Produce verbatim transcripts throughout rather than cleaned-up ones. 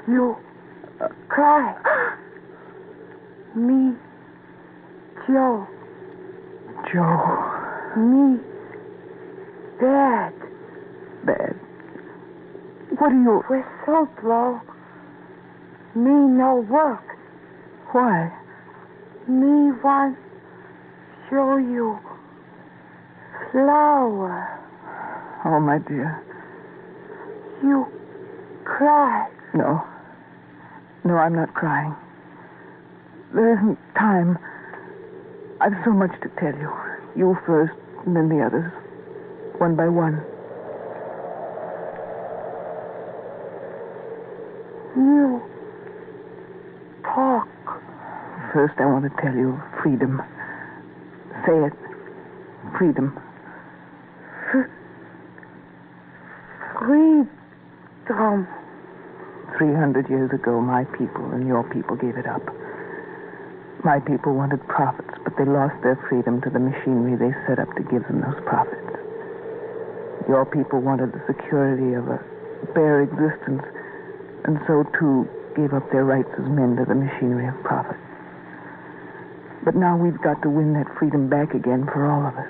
You uh, cry. Me, Joe. Joe. Me, bad. Bad. What are you... Whistle blow. Me no work. Why? Me want show you flower. Oh, my dear. You cry. No. No, I'm not crying. There isn't time. I've so much to tell you. You first, and then the others. One by one. You talk. First, I want to tell you freedom. Say it. Freedom. Freedom. Three hundred years ago, my people and your people gave it up. My people wanted profits, but they lost their freedom to the machinery they set up to give them those profits. Your people wanted the security of a bare existence, and so, too, gave up their rights as men to the machinery of profit. But now we've got to win that freedom back again for all of us.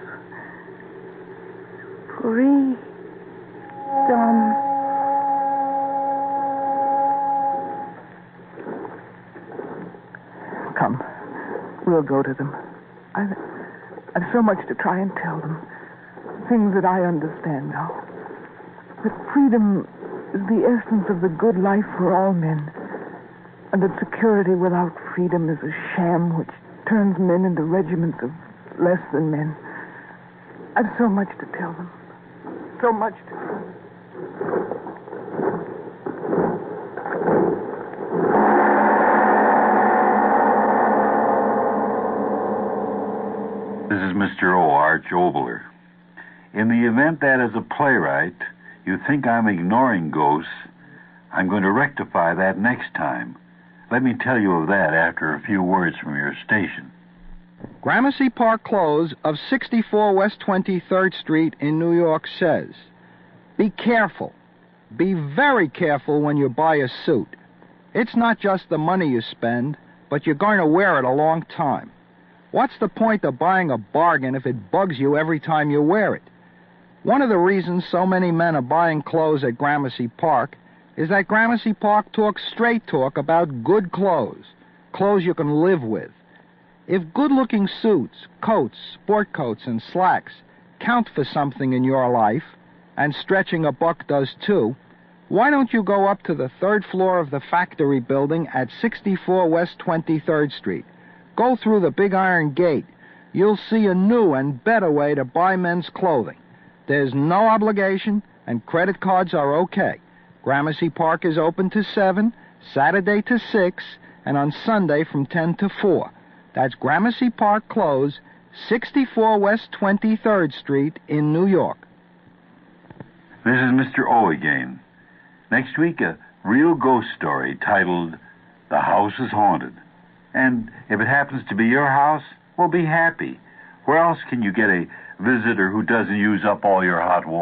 Freedom. Come. We'll go to them. I've, I've so much to try and tell them. Things that I understand now. That freedom is the essence of the good life for all men. And that security without freedom is a sham which turns men into regiments of less than men. I've so much to tell them. So much to tell them. This is Mister O, Arch Obler. In the event that as a playwright you think I'm ignoring ghosts, I'm going to rectify that next time. Let me tell you of that after a few words from your station. Gramercy Park Close of sixty-four West twenty-third Street in New York says, be careful. Be very careful when you buy a suit. It's not just the money you spend, but you're going to wear it a long time. What's the point of buying a bargain if it bugs you every time you wear it? One of the reasons so many men are buying clothes at Gramercy Park is that Gramercy Park talks straight talk about good clothes, clothes you can live with. If good-looking suits, coats, sport coats, and slacks count for something in your life, and stretching a buck does too, why don't you go up to the third floor of the factory building at sixty-four West twenty-third Street? Go through the big iron gate. You'll see a new and better way to buy men's clothing. There's no obligation, and credit cards are okay. Gramercy Park is open to seven, Saturday to six, and on Sunday from ten to four. That's Gramercy Park Close, sixty-four West twenty-third Street in New York. This is Mister O again. Next week, a real ghost story titled The House is Haunted. And if it happens to be your house, well, be happy. Where else can you get a visitor who doesn't use up all your hot water?